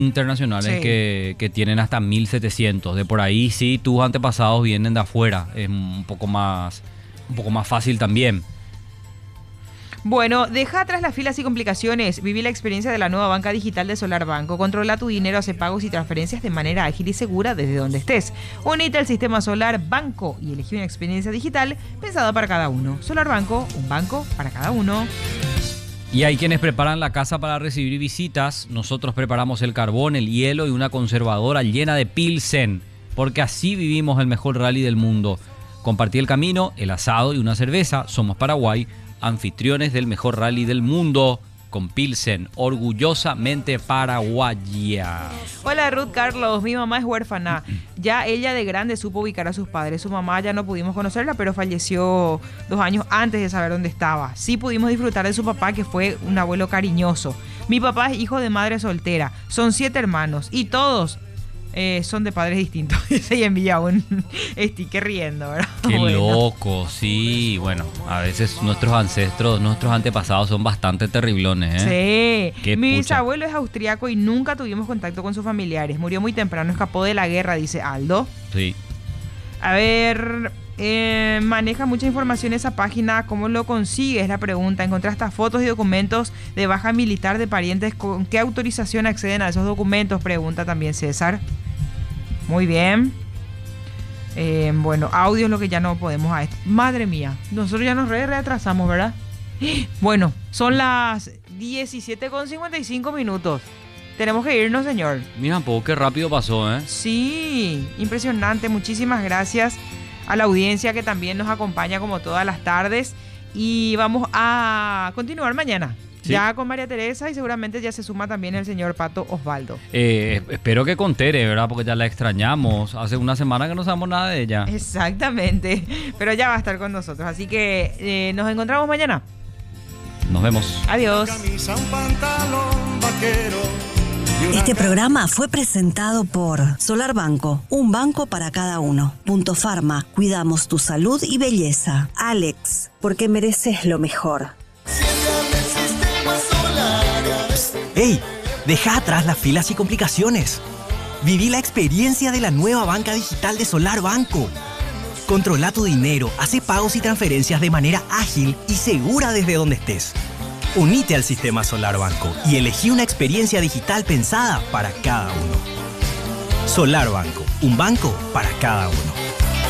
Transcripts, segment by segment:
internacionales Sí. que tienen hasta 1.700. De por ahí sí, tus antepasados vienen de afuera. Es un poco más fácil también. Bueno, deja atrás las filas y complicaciones. Viví la experiencia de la nueva banca digital de Solar Banco. Controla tu dinero, hace pagos y transferencias de manera ágil y segura desde donde estés. Unite al sistema Solar Banco y elegí una experiencia digital pensada para cada uno. Solar Banco, un banco para cada uno. Y hay quienes preparan la casa para recibir visitas. Nosotros preparamos el carbón, el hielo y una conservadora llena de Pilsen. Porque así vivimos el mejor rally del mundo. Compartí el camino, el asado y una cerveza. Somos Paraguay, anfitriones del mejor rally del mundo. Con Pilsen, orgullosamente paraguaya. Hola Ruth Carlos, mi mamá es huérfana. Ya ella de grande supo ubicar a sus padres. Su mamá ya no pudimos conocerla, pero falleció 2 años antes de saber dónde estaba. Sí pudimos disfrutar de su papá, que fue un abuelo cariñoso. Mi papá es hijo de madre soltera. Son 7 hermanos y todos son de padres distintos. Se envía un sticker riendo, ¿verdad? Qué Bueno. loco, sí. Bueno, a veces nuestros ancestros, nuestros antepasados son bastante terriblones, ¿eh? Sí, Qué mi pucha. bisabuelo es austriaco y nunca tuvimos contacto con sus familiares. Murió muy temprano, escapó de la guerra, dice Aldo. Sí. A ver, maneja mucha información esa página. ¿Cómo lo consigues? La pregunta. Encontraste fotos y documentos de baja militar de parientes. ¿Con qué autorización acceden a esos documentos? Pregunta también César. Muy bien. Bueno, audio es lo que ya no podemos. Madre mía, nosotros ya nos reatrasamos, ¿verdad? Bueno, son las 17:55 minutos. Tenemos que irnos, señor. Mira un poco qué rápido pasó, ¿eh? Sí, impresionante. Muchísimas gracias a la audiencia que también nos acompaña como todas las tardes. Y vamos a continuar mañana. Sí. Ya con María Teresa y seguramente ya se suma también el señor Pato Osvaldo. Espero que con Tere, ¿verdad? Porque ya la extrañamos. Hace una semana que no sabemos nada de ella. Exactamente. Pero ya va a estar con nosotros. Así que nos encontramos mañana. Nos vemos. Adiós. Camisa, un pantalón vaquero y una Este programa fue presentado por Solar Banco, un banco para cada uno. Punto Pharma, cuidamos tu salud y belleza. Alex, porque mereces lo mejor. ¡Ey! Deja atrás las filas y complicaciones. Viví la experiencia de la nueva banca digital de Solar Banco. Controla tu dinero, hace pagos y transferencias de manera ágil y segura desde donde estés. Unite al sistema Solar Banco y elegí una experiencia digital pensada para cada uno. Solar Banco, un banco para cada uno.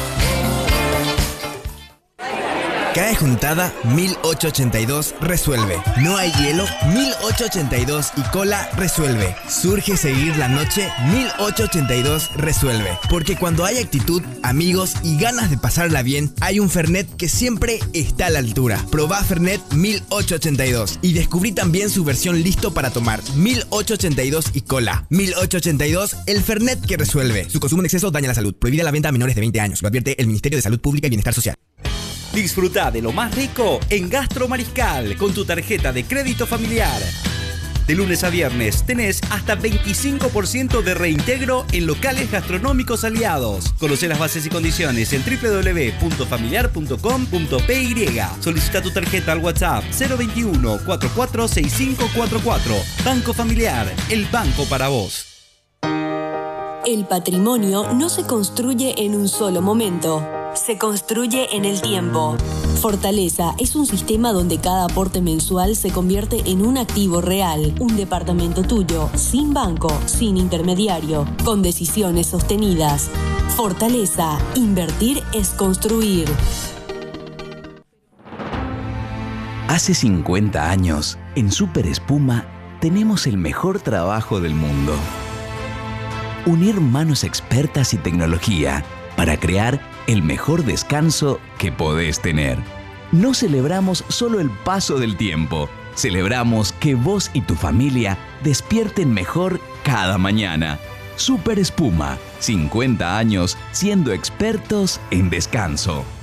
Cae juntada 1882 resuelve. No hay hielo 1882 y cola resuelve. Surge seguir la noche 1882 resuelve. Porque cuando hay actitud, amigos y ganas de pasarla bien, hay un Fernet que siempre está a la altura. Probá Fernet 1882 y descubrí también su versión listo para tomar 1882 y cola. 1882, el Fernet que resuelve. Su consumo en exceso daña la salud. Prohibida la venta a menores de 20 años. Lo advierte el Ministerio de Salud Pública y Bienestar Social. Disfruta de lo más rico en Gastro Mariscal con tu tarjeta de crédito familiar. De lunes a viernes tenés hasta 25% de reintegro en locales gastronómicos aliados. Conoce las bases y condiciones en www.familiar.com.py. Solicita tu tarjeta al WhatsApp 021 446544. Banco Familiar, el banco para vos. El patrimonio no se construye en un solo momento. Se construye en el tiempo. Fortaleza es un sistema donde cada aporte mensual se convierte en un activo real. Un departamento tuyo, sin banco, sin intermediario, con decisiones sostenidas. Fortaleza. Invertir es construir. Hace 50 años, en Super Espuma, tenemos el mejor trabajo del mundo. Unir manos expertas y tecnología para crear el mejor descanso que podés tener. No celebramos solo el paso del tiempo, celebramos que vos y tu familia despierten mejor cada mañana. Super Espuma, 50 años siendo expertos en descanso.